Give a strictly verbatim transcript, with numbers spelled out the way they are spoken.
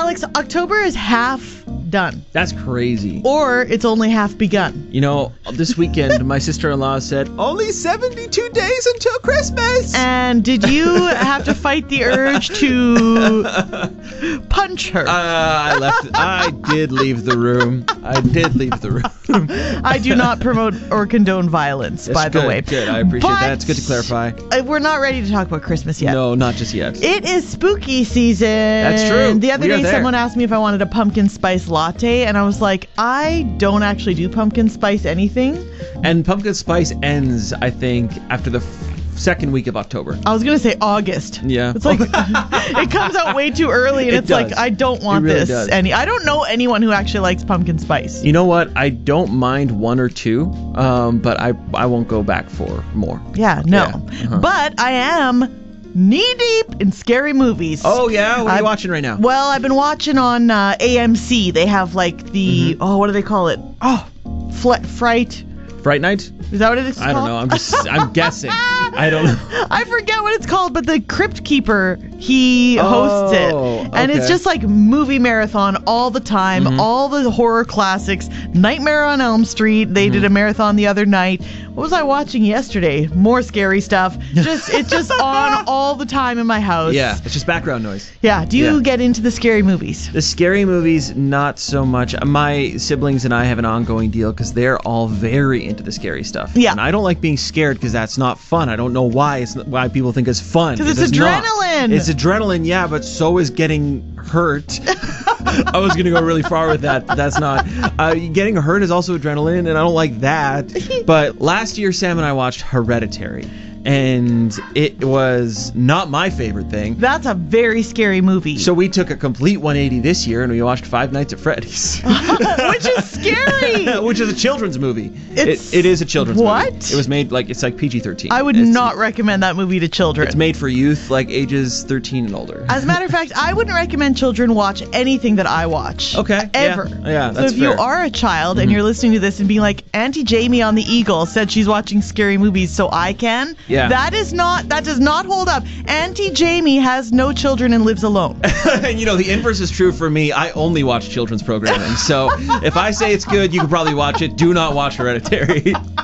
Alex, October is half done. That's crazy. Or it's only half begun. You know, this weekend, my sister-in-law said, only seventy-two days until Christmas! And did you have to fight the urge to punch her? Uh, I left. I did leave the room. I did leave the room. I do not promote or condone violence, That's by the good, way. Good, I appreciate but that. It's good to clarify. uh, We're not ready to talk about Christmas yet. No, not just yet. It is spooky season. That's true. The other We are day, there. someone asked me if I wanted a pumpkin spice latte, and I was like, I don't actually do pumpkin spice anything. And pumpkin spice ends, I think, after the f- second week of October. I was going to say August. Yeah. It's like, it comes out way too early, and It it's does. like, I don't want It really this. does. Any. I don't know anyone who actually likes pumpkin spice. You know what? I don't mind one or two, um, but I I won't go back for more. Yeah, no. Yeah, uh-huh. But I am knee deep in scary movies. Oh, yeah? What are I've- you watching right now? Well, I've been watching on uh, A M C. They have like the, Mm-hmm. oh, what do they call it? Oh, fl- Fright. Fright Night? Is that what it is I don't called? know. I'm just, I'm guessing. I don't know. I forget what it's called, but the Crypt Keeper, he hosts Oh, it. And it's okay. just like movie marathon all the time, Mhm. all the horror classics. Nightmare on Elm Street, they Mm-hmm. did a marathon the other night. What was I watching yesterday? More scary stuff. Just It's just on all the time in my house. Yeah, it's just background noise. Yeah, do you Yeah. get into the scary movies? The scary movies, not so much. My siblings and I have an ongoing deal because they're all very into the scary stuff. Yeah. And I don't like being scared because that's not fun. I don't know why it's not, why people think it's fun. 'Cause it's It is not. adrenaline. It's adrenaline, yeah, but so is getting hurt. I was going to go really far with that, but that's not. Uh, getting hurt is also adrenaline, and I don't like that. But last year, Sam and I watched Hereditary, and it was not my favorite thing. That's a very scary movie. So we took a complete one eighty this year, and we watched Five Nights at Freddy's. Which is scary. Which is a children's movie. It's- it, it is a children's What? movie. It was made, like, it's like P G thirteen. I would It's- not recommend that movie to children. It's made for youth, like ages thirteen and older. As a matter of fact, I wouldn't recommend children watch anything that I watch. Okay, Ever. yeah, yeah, So that's if you fair. are a child and you're listening to this and being like, Auntie Jamie on the Eagle said she's watching scary movies, so I can. Yeah. That is not, that does not hold up. Auntie Jamie has no children and lives alone. And you know, the inverse is true for me. I only watch children's programming. So if I say it's good, you can probably watch it. Do not watch Hereditary.